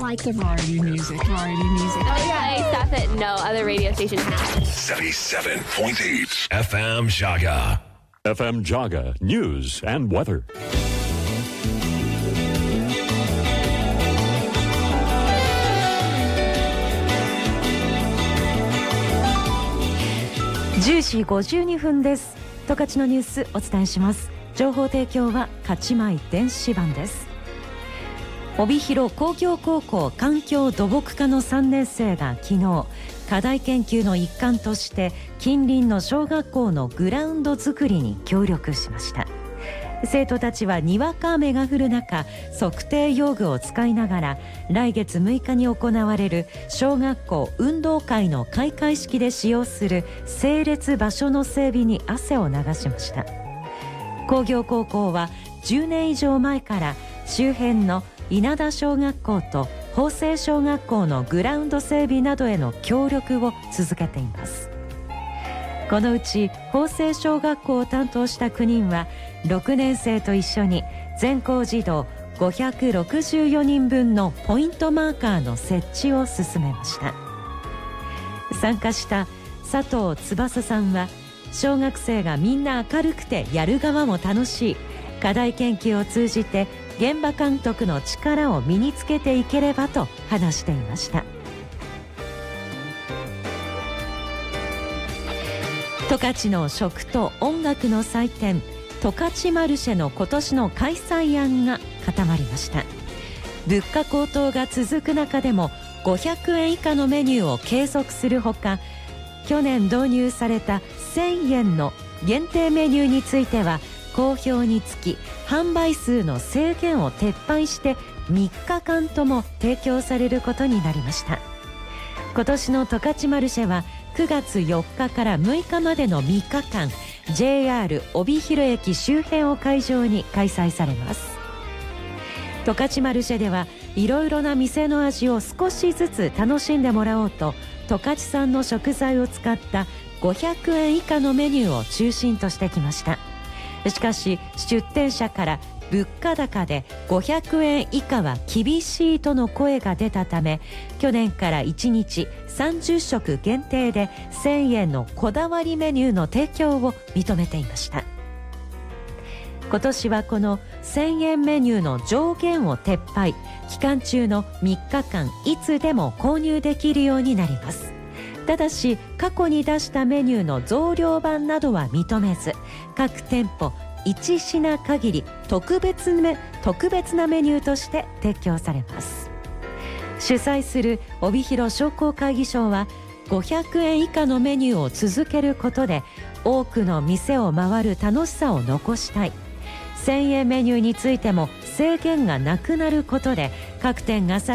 like the variety music. Oh yeah, stuff that no other radio station has. 77.8 FM Jaga. FM Jaga News and Weather. 10時52分です。十勝のニュースお伝えします。情報提供は勝ち米電子版です。帯広工業高校環境土木科の3年生が昨日課題研究の一環として近隣の小学校のグラウンド作りに協力しました。生徒たちはにわか雨が降る中、測定用具を使いながら来月6日に行われる小学校運動会の開会式で使用する整列場所の整備に汗を流しました。工業高校は10年以上前から周辺の稲田小学校と法政小学校のグラウンド整備などへの協力を続けています。このうち法政小学校を担当した9人は6年生と一緒に全校児童564人分のポイントマーカーの設置を進めました。参加した佐藤翼さんは、小学生がみんな明るくてやる側も楽しい、課題研究を通じて現場監督の力を身につけていければと話していました。十勝の食と音楽の祭典十勝マルシェの今年の開催案が固まりました。物価高騰が続く中でも500円以下のメニューを継続するほか、去年導入された1000円の限定メニューについては好評につき販売数の制限を撤廃して3日間とも提供されることになりました。今年の十勝マルシェは9月4日から6日までの3日間 JR 帯広駅周辺を会場に開催されます。十勝マルシェではいろいろな店の味を少しずつ楽しんでもらおうと、十勝産の食材を使った500円以下のメニューを中心としてきました。しかし出店者から物価高で500円以下は厳しいとの声が出たため、去年から1日30食限定で1000円のこだわりメニューの提供を認めていました。今年はこの1000円メニューの上限を撤廃、期間中の3日間いつでも購入できるようになります。ただし過去に出したメニューの増量版などは認めず、各店舗1品限り特別なメニューとして提供されます。主催する帯広商工会議所は、500円以下のメニューを続けることで多くの店を回る楽しさを残したい、1000円メニューについても制限がなくなることで各店がさらに